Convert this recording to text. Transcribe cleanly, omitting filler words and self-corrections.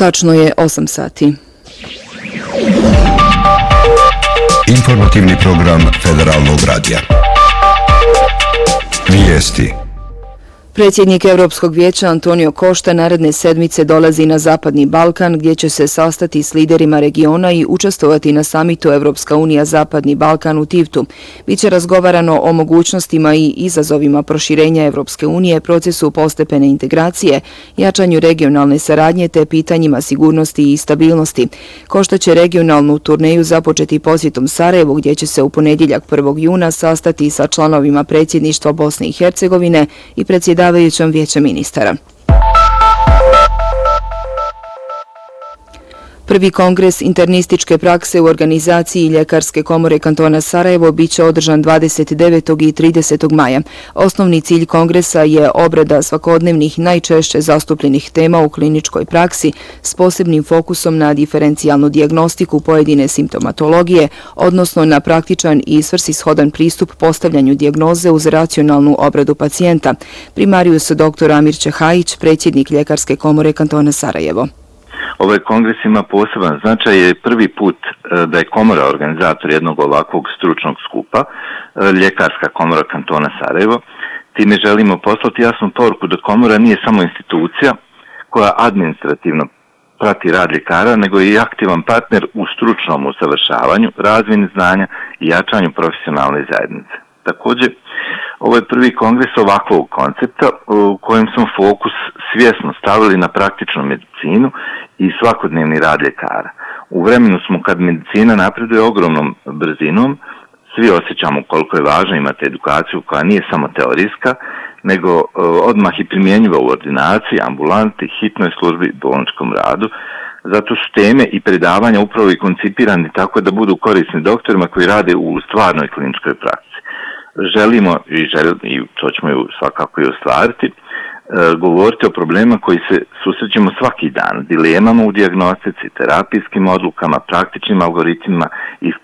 Tačno je 8 sati. Informativni program Federalnog radija. Vijesti. Predsjednik Europskog vijeća Antonio Costa naredne sedmice dolazi na Zapadni Balkan gdje će se sastati s liderima regiona i učestvovati na samitu Europska unija Zapadni Balkan u Tivtu. Biće razgovarano o mogućnostima i izazovima proširenja Europske unije, procesu postepene integracije, jačanju regionalne saradnje te pitanjima sigurnosti i stabilnosti. Costa će regionalnu turneju započeti posjetom Sarajevu gdje će se u ponedjeljak 1. juna sastati sa članovima predsjedništva Bosne i Hercegovine i predsjedavajućom Vijeća ministara. Prvi kongres internističke prakse u organizaciji Ljekarske komore kantona Sarajevo biće održan 29. i 30. maja. Osnovni cilj kongresa je obrada svakodnevnih najčešće zastupljenih tema u kliničkoj praksi s posebnim fokusom na diferencijalnu dijagnostiku pojedine simptomatologije, odnosno na praktičan i svrsishodan pristup postavljanju dijagnoze uz racionalnu obradu pacijenta. Primarius dr. Amir Čehajić, predsjednik Ljekarske komore kantona Sarajevo. Ovaj kongres ima poseban značaj, je prvi put da je komora organizator jednog ovakvog stručnog skupa, Ljekarska komora kantona Sarajevo. Time želimo poslati jasnu poruku da komora nije samo institucija koja administrativno prati rad ljekara, nego i aktivan partner u stručnom usavršavanju, razmjeni znanja i jačanju profesionalne zajednice. Također, ovo je prvi kongres ovakvog koncepta u kojem smo fokus svjesno stavili na praktičnu medicinu i svakodnevni rad ljekara. U vremenu smo kad medicina napreduje ogromnom brzinom, svi osjećamo koliko je važno imati edukaciju koja nije samo teorijska, nego odmah i primjenjiva u ordinaciji, ambulanti, hitnoj službi, bolničkom radu. Zato su teme i predavanja upravo i koncipirani tako da budu korisni doktorima koji rade u stvarnoj kliničkoj praksi. Želimo i to ćemo ju svakako i ostvariti, govoriti o problemima koji se susrećemo svaki dan, dilemama u dijagnostici, terapijskim odlukama, praktičnim algoritmima i